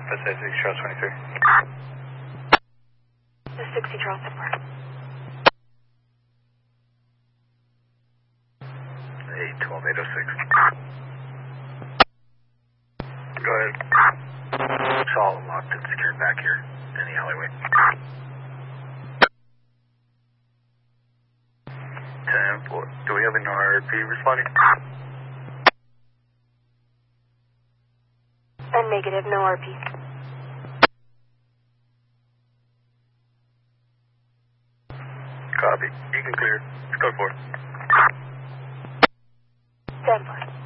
SA 6 Charles 23. The 60 Charles Support. 812-806. Go ahead. It's all locked and secured back here in the alleyway. 10-4. Do we have an RP responding? Negative, no RP. Copy. You can clear. Let's go for it. Stand by.